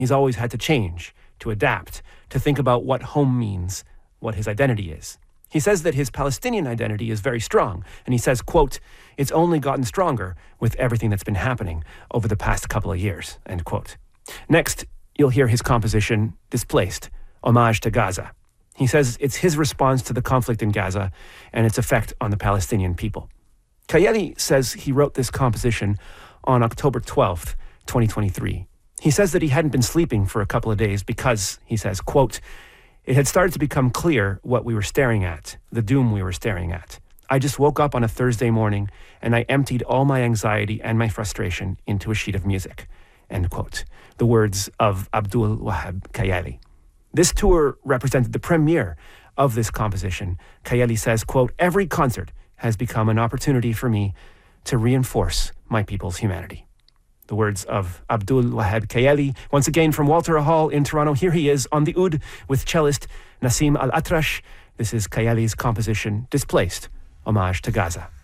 He's always had to change, to adapt, to think about what home means, what his identity is. He says that his Palestinian identity is very strong, and he says, quote, "It's only gotten stronger with everything that's been happening over the past couple of years," end quote. Next, you'll hear his composition, Displaced, Homage to Gaza. He says it's his response to the conflict in Gaza and its effect on the Palestinian people. Kayeli says he wrote this composition on October 12th, 2023. He says that he hadn't been sleeping for a couple of days because, he says, quote, "It had started to become clear what we were staring at, the doom we were staring at. I just woke up on a Thursday morning and I emptied all my anxiety and my frustration into a sheet of music," end quote. The words of Abdul Wahab Kayeli. This tour represented the premiere of this composition. Kayeli says, quote, "Every concert has become an opportunity for me to reinforce my people's humanity." The words of Abdul Wahab Kayeli, once again from Walter Hall in Toronto. Here he is on the oud with cellist Nassim Al-Atrash. This is Kayeli's composition, Displaced, Homage to Gaza.